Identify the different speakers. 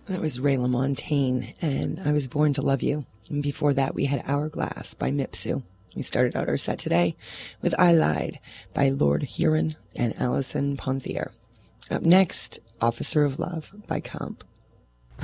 Speaker 1: That was Ray LaMontagne, and I Was Born to Love You. And before that, we had Hourglass by Mipsu. We started out our set today with I Lied by Lord Huron and Alison Ponthier. Up next, Officer of Love by Comp.